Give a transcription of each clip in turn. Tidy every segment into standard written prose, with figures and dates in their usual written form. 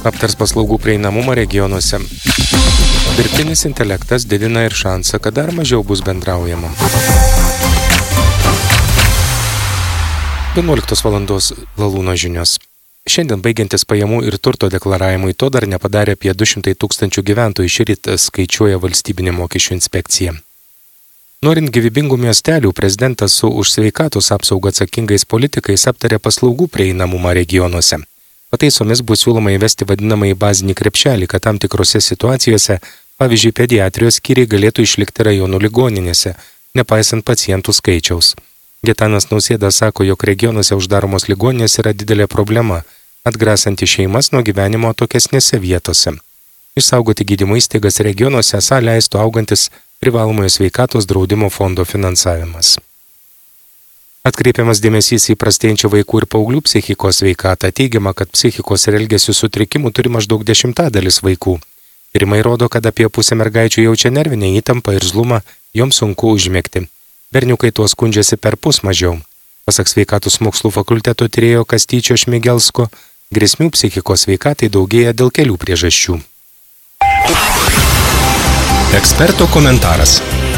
Aptars paslaugų prieinamumą regionuose. Dirbtinis intelektas didina ir šansą, kad dar mažiau bus bendraujama. 11 valandos Lalūno žinios. Šiandien baigiantis pajamų ir turto deklaravimui to dar nepadarė apie 200 000 gyventojų, šįryt skaičiuoja Valstybinė mokesčių inspekcija. Norint gyvybingų miestelių, prezidentas su už sveikatos apsaugą atsakingais politikais aptarė paslaugų prieinamumą regionuose. Pataisomis bus siūloma įvesti vadinamąjį bazinį krepšelį, kad tam tikrose situacijose, pavyzdžiui, pediatrijos skyriai galėtų išlikti rajonų ligoninėse, nepaisant pacientų skaičiaus. Gitanas Nausėda sako, jog regionuose uždaromos ligoninės yra didelė problema, atgrasanti šeimas nuo gyvenimo atokesnėse vietose. Išsaugoti gydymo įstaigas regionuose esą leistų augantis privalomojo sveikatos draudimo fondo finansavimas. Atkreipiamas dėmesys į prastėjančią vaikų ir paauglių psichikos sveikatą, teigiama, kad psichikos ir elgesių sutrikimų turi maždaug 10% vaikų. Tyrimai rodo, kad apie pusę mergaičių jaučia nervinę įtampą ir zlumą, joms sunku užmigti. Berniukai tuo skundžiasi perpus mažiau. Pasak sveikatos mokslų fakulteto tyrėjo Kastyčio Šmigelsko, grėsmių psichikos sveikatai daugėja dėl kelių priežasčių. Eksperto komentaras.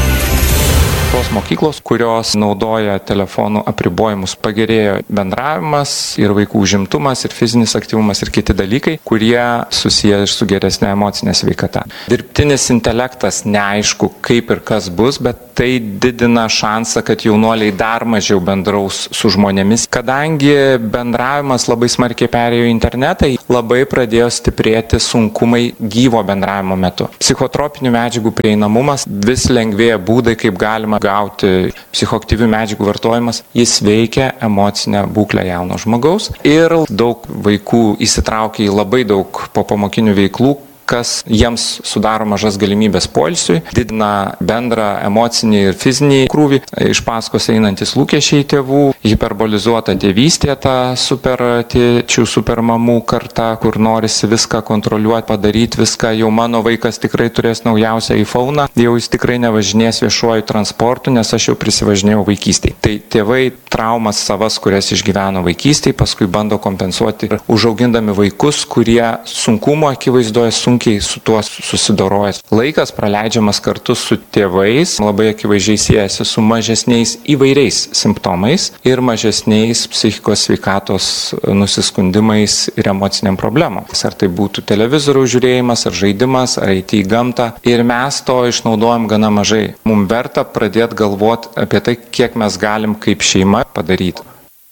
Tos mokyklos, kurios naudoja telefonų apribojimus, pagerėjo bendravimas ir vaikų užimtumas, ir fizinis aktyvumas, ir kiti dalykai, kurie susiję su geresnė emocinė sveikata. Dirbtinis intelektas neaišku, kaip ir kas bus, bet tai didina šansą, kad jaunuoliai dar mažiau bendraus su žmonėmis. Kadangi bendravimas labai smarkiai perėjo į internetą, labai pradėjo stiprėti sunkumai gyvo bendravimo metu. Psichotropinių medžiagų prieinamumas, vis lengvėja būdai, kaip galima gauti psichoaktyvių medžiagų vartojimas, jis veikia emocinę būklę jauno žmogaus ir daug vaikų įsitraukia į labai daug popamokinių veiklų, kas jiems sudaro mažas galimybės poilsiui, didina bendrą emocinį ir fizinį krūvį, iš paskos einantis lūkesčiai tėvų, hiperbolizuota tėvystė, ta super tėčių, super mamų karta, kur norisi viską kontroliuoti, padaryti viską, jau mano vaikas tikrai turės naujausią iPhone'ą, jau jis tikrai nevažinės viešuoju transportu, nes aš jau prisivažinėjau vaikystėje. Tai tėvai traumas savas, kurias išgyveno vaikystėje, paskui bando kompensuoti ir užaugindami vaikus, kurie sunkumo akivaizdoje sunkiai su tuo susidorojęs. Laikas praleidžiamas kartu su tėvais labai akivaizdžiai siejasi su mažesniais įvairiais simptomais ir mažesniais psichikos sveikatos nusiskundimais ir emociniam problemom. Ar tai būtų televizoriaus žiūrėjimas, ar žaidimas, ar eiti į gamtą. Ir mes to išnaudojam gana mažai. Mums verta pradėti galvoti apie tai, kiek mes galim kaip šeima padaryti.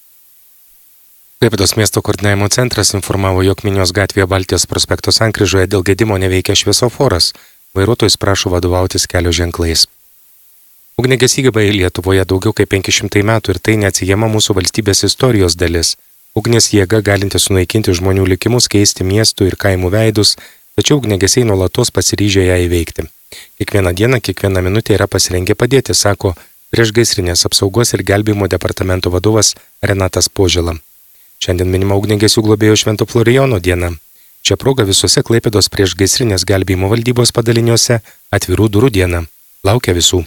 Klaipėdos miesto koordinavimo centras informavo, jog Minios gatvėje Baltijos prospekto sankryžoje dėl gedimo neveikia šviesoforas. Vairuotojus prašo vadovautis kelio ženklais. Ugniagesiai gyvai Lietuvoje daugiau kaip 500 metų ir tai neatsiejama mūsų valstybės istorijos dalis. Ugnies jėga galinti sunaikinti žmonių likimus, keisti miestų ir kaimų veidus, tačiau ugniagesiai nuolatos pasiryžę ją įveikti. Kiekvieną dieną, kiekvieną minutę yra pasirengę padėti, sako Priešgaisrinės apsaugos ir gelbėjimo departamento vadovas Renatas Požela. Šiandien minima ugniagesių globėjo Švento Florijono diena. Čia proga visose Klaipėdos priešgaisrinės gelbėjimo valdybos padaliniuose atvirų durų diena. Laukia visų.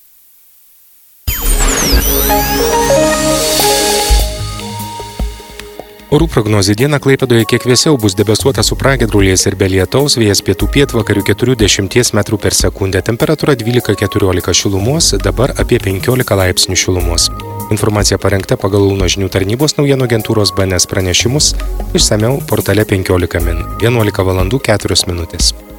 Orų prognozė dieną Klaipėdoje kiek vėsiau, bus debesuota su pragiedruliais ir be lietaus, vėjas pietų pietvakarių 40 metrų per sekundę, temperatūra 12-14 šilumos, dabar apie 15 laipsnių šilumos. Informacija parengta pagal Lalūno žinių tarnybos naujienų agentūros BNS pranešimus, išsamiau portale 15 min. 11 valandų 4 minutės.